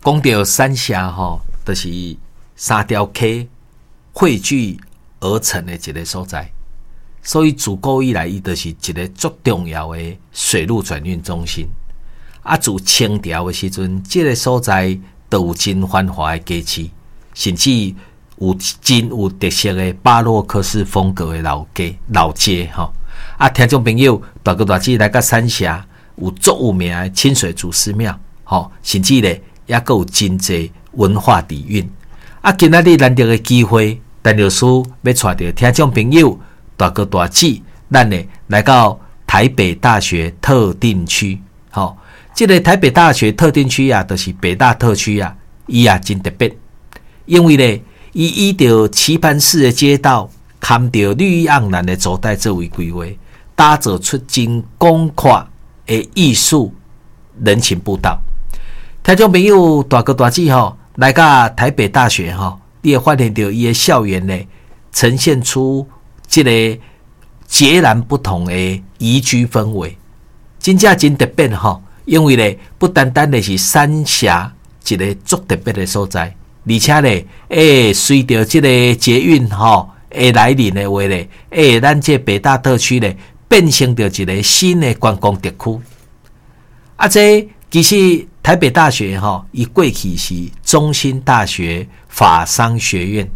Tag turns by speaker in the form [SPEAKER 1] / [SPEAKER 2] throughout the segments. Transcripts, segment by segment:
[SPEAKER 1] 讲到三峡就是三条溪汇聚而成的一个所在，所以自古以来，伊就是一个足重要的水陆转运中心。自清朝的时阵，这个所在都有真繁华的街市，甚至有真有特色的巴洛克式风格的老街听众朋友，大哥大姐来到三峡，有足有名的清水祖师庙甚至咧也有真济文化底蕴。今仔日难得的机会，陈老师要带着听众朋友，大哥大姐，咱咧来到台北大学特定区。这个台北大学特定区就是北大特区伊真特别，因为咧，伊依照棋盘式的街道，含着绿意盎然的走带作为规划，打造出真广阔的艺术人情步道。听众朋友，大哥大姐来到台北大学你会发现到伊的校园呢，呈现出这个截然不同的宜居氛围，真正真特别因为咧，不单单的是三峡一个足特别的所在，而且咧，随着这个捷运的来临的话咧，咱这北大特区咧变成着一个新的观光特区。这其实台北大学伊过去是中兴大学法商学院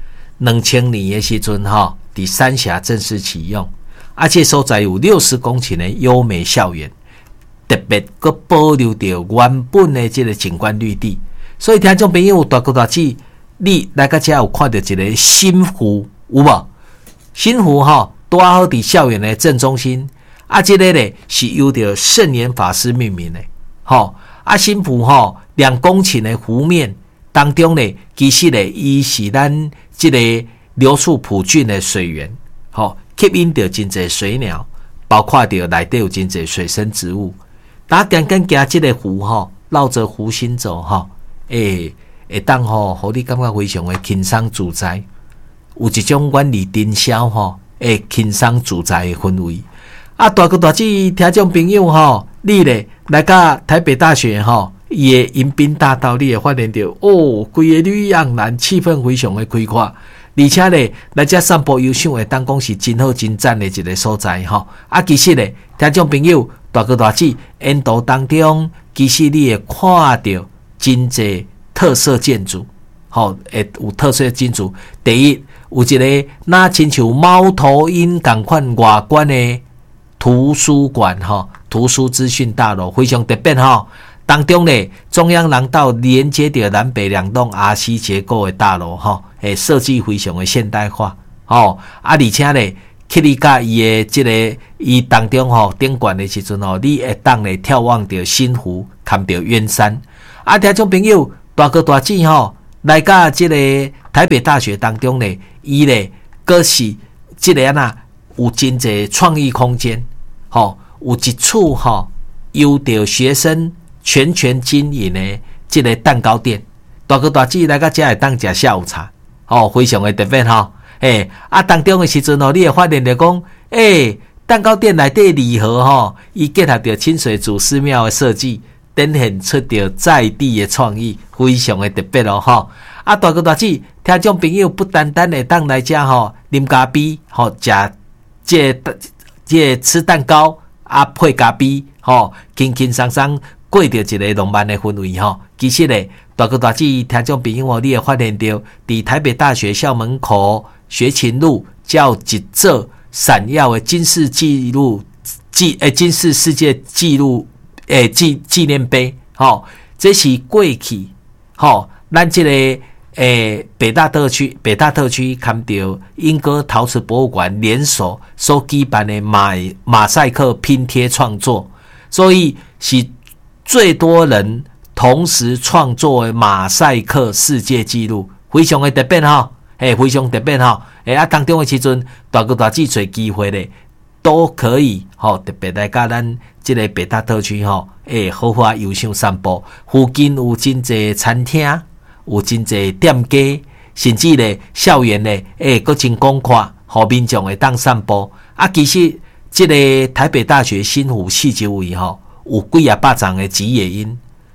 [SPEAKER 1] ，2000年的时阵伫三峡正式启用，这所在有60公顷的优美校园。特别佮保留着原本的这个景观绿地，所以听众朋友大哥大姐，你来到这有看到一个新湖有无？新湖拄好伫校园的正中心，这个咧是由着圣严法师命名的，新湖2公顷的湖面当中咧，其实咧伊是咱这个流出普郡的水源，吸引着真侪水鸟，包括着内底有真侪水生植物。大家行这个湖绕着湖心走会当互你感觉非常的轻松自在，有一种远离尘嚣轻松自在的氛围。大哥大姐听众朋友你咧来到台北大学伊的迎宾大道，你会发现到规个绿意盎然，气氛非常的开阔。而且咧，来这散步游赏会当讲是真好真赞的一个所在其实咧，听众朋友大哥大姐，沿途当中，其实你会看到真侪特色建筑，有特色建筑。第一，有一个那亲像猫头鹰同款外观的图书馆图书资讯大楼非常特别当中呢，中央廊道连接着南北两栋 RC 结构的大楼设计非常的现代化而且呢，去你甲伊的这个伊当中顶悬的时阵你会当咧眺望着新湖，看到远山。听众朋友大哥大姐来到这个台北大学当中呢，伊咧阁是这个有真侪创意空间有一处由着学生全经营的这个蛋糕店，大哥大姐来到这会当吃下午茶非常的特别当中的时阵你会发现到讲蛋糕店内底礼盒伊结合着清水祖师庙的设计，展现出着在地的创意，非常的特别大哥大姐听众朋友不单单会当来这啉咖啡吃这吃蛋糕配咖啡轻轻松松过着一个浪漫的氛围其实咧，大哥大姐听众朋友你会发现到伫台北大学校门口学勤路叫一座闪耀的金氏纪录金氏世界纪录纪念碑这是过去咱这个北大特区看到英歌陶瓷博物馆联手所举办的马赛克拼贴创作，所以是最多人同时创作的马赛克世界纪录，非常的特别非常特别当中的时阵，大哥大姐找机会咧，都可以特别来甲咱这个北大特区好好游赏散步，附近有真济餐厅，有真济店家，甚至咧校园咧佫真广阔，互民众会当散步。其实这个台北大学新湖四周围有几百丛的吉野樱，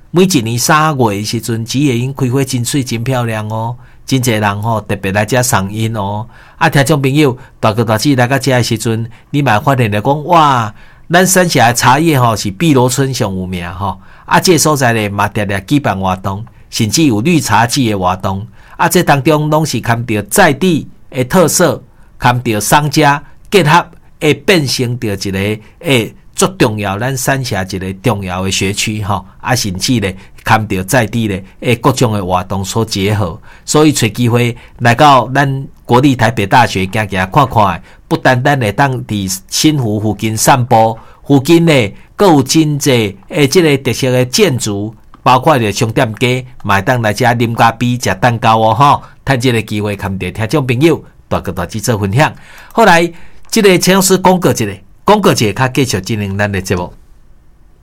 [SPEAKER 1] 每一年3月的时阵，紫叶樱开花真水真漂亮哦，真侪人吼特别来遮赏樱哦。听众朋友，大哥大姐来到遮的时阵，你嘛发现了讲哇，咱三峡的茶叶吼是碧螺春上有名吼。这个所在咧嘛常常举办活动，甚至有绿茶季的活动。这当中拢是看到在地的特色，看到商家结合，会变成着一个足重要，咱三峡一个重要的学区吼，甚至咧看到在地咧各种的活动所结合，所以找机会来到咱国立台北大学行行看看，不单单会当伫新湖附近散步，附近咧阁有真济即个特色的建筑，包括着商店街，嘛当来遮啉咖啡、食蛋糕哦吼，趁即个机会看到听众朋友大哥大姐做分享。后来即个陈老师广告一下，较继续进行咱的节目。